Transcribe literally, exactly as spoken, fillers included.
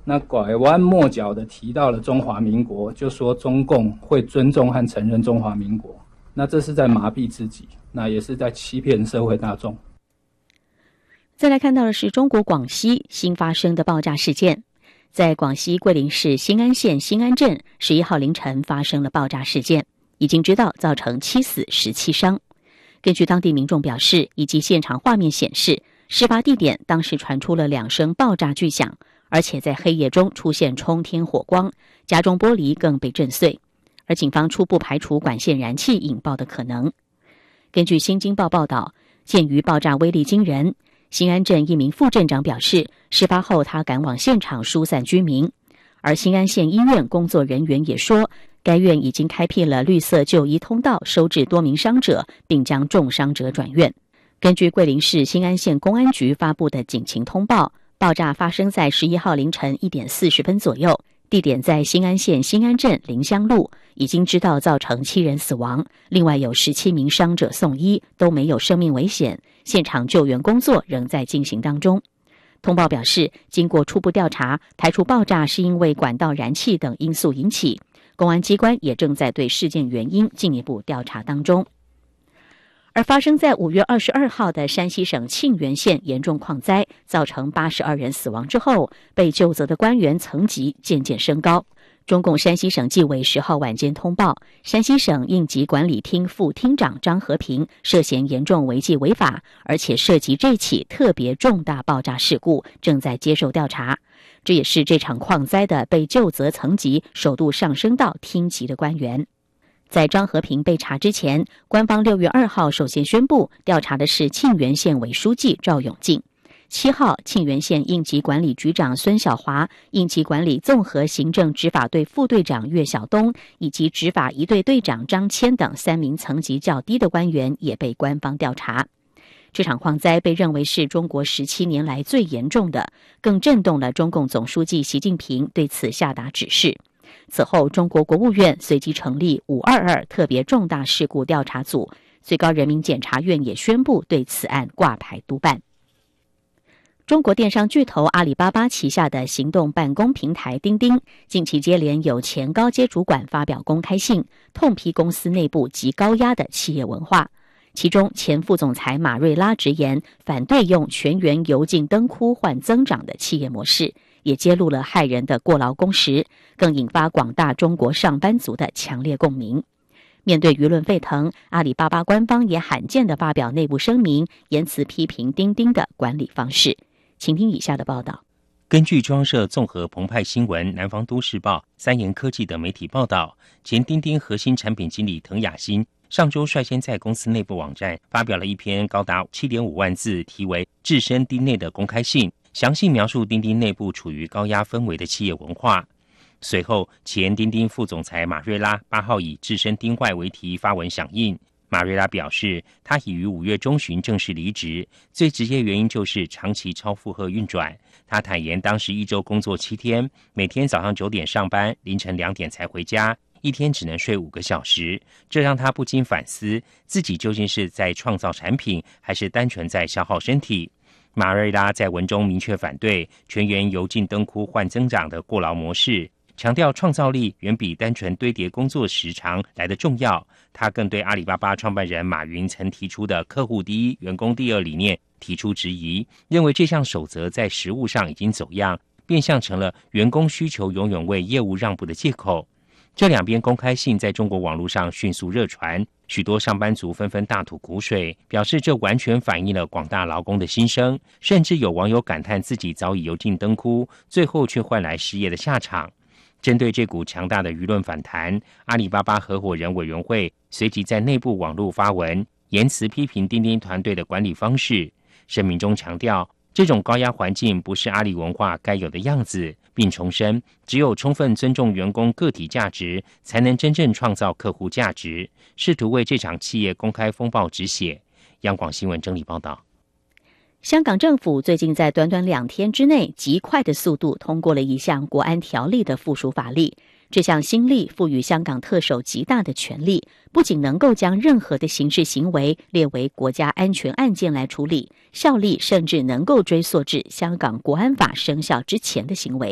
那拐弯抹角的提到了中华民国，就说中共会尊重和承认中华民国，那这是在麻痹自己，那也是在欺骗社会大众。 再来看到的是中国广西新发生的爆炸事件，在广西桂林市新安县新安镇十一号凌晨发生了爆炸事件，已经知道造成七死十七伤。根据当地民众表示以及现场画面显示，事发地点当时传出了两声爆炸巨响，而且在黑夜中出现冲天火光，家中玻璃更被震碎，而警方初步排除管线燃气引爆的可能。根据新京报报道，鉴于爆炸威力惊人，新安镇一名副镇长表示，事发后他赶往现场疏散居民。而新安县医院工作人员也说，该院已经开辟了绿色就医通道，收治多名伤者，并将重伤者转院。根据桂林市新安县公安局发布的警情通报，爆炸发生在十一号凌晨一点四十分左右，地点在新安县新安镇林香路，已经知道造成七人死亡，另外有十七名伤者送医，都没有生命危险，现场救援工作仍在进行当中。通报表示，经过初步调查，排除爆炸是因为管道燃气等因素引起，公安机关也正在对事件原因进一步调查当中。而发生在五月二十二号的山西省沁源县严重矿灾，造成八十二人死亡之后，被究责的官员层级渐渐升高。中共山西省纪委十号晚间通报，山西省应急管理厅副厅长张和平涉嫌严重违纪违法，而且涉及这起特别重大爆炸事故，正在接受调查。这也是这场矿灾的被究责层级首度上升到厅级的官员。在张和平被查之前，官方六月二号首先宣布调查的是沁源县委书记赵永进。七号，沁源县应急管理局长孙小华、应急管理综合行政执法队副队长岳晓东以及执法一队队长张谦等三名层级较低的官员也被官方调查。这场矿灾被认为是中国十七年来最严重的，更震动了中共总书记习近平对此下达指示。此后，中国国务院随即成立五二二特别重大事故调查组，最高人民检察院也宣布对此案挂牌督办。中国电商巨头阿里巴巴旗下的行动办公平台钉钉，近期接连有前高阶主管发表公开信，痛批公司内部极高压的企业文化。其中，前副总裁马瑞拉直言反对用全员油尽灯枯换增长的企业模式，也揭露了害人的过劳工时，更引发广大中国上班族的强烈共鸣。面对舆论沸腾，阿里巴巴官方也罕见地发表内部声明，严词批评钉钉的管理方式。请听以下的报道。 根据中央社综合澎湃新闻、南方都市报、三言科技等媒体报道，前钉钉核心产品经理滕雅欣上周率先在公司内部网站发表了一篇高达 七点五万字，题为《置身钉内》的公开信，详细描述钉钉内部处于高压氛围的企业文化。随后，前钉钉副总裁马瑞拉八号以置身钉外为题发文响应。马瑞拉表示，他已于五月中旬正式离职，最直接原因就是长期超负荷运转。他坦言，当时一周工作七天，每天早上九点上班，凌晨两点才回家，一天只能睡五个小时。这让他不禁反思，自己究竟是在创造产品，还是单纯在消耗身体。马瑞拉在文中明确反对全员油尽灯枯换增长的过劳模式，强调创造力远比单纯堆叠工作时长来得重要。他更对阿里巴巴创办人马云曾提出的客户第一、员工第二理念提出质疑，认为这项守则在实务上已经走样，变相成了员工需求永远为业务让步的借口。这两篇公开信在中国网络上迅速热传，许多上班族纷纷大吐苦水，表示这完全反映了广大劳工的心声，甚至有网友感叹自己早已油尽灯枯，最后却换来失业的下场。针对这股强大的舆论反弹，阿里巴巴合伙人委员会随即在内部网络发文，严词批评钉钉团队的管理方式。声明中强调，这种高压环境不是阿里文化该有的样子，并重申，只有充分尊重员工个体价值，才能真正创造客户价值，试图为这场企业公开风暴止血。央广新闻整理报道。 香港政府最近在短短两天之内极快的速度通过了一项国安条例的附属法例。这项新例赋予香港特首极大的权力，不仅能够将任何的刑事行为列为国家安全案件来处理，效力甚至能够追溯至香港国安法生效之前的行为。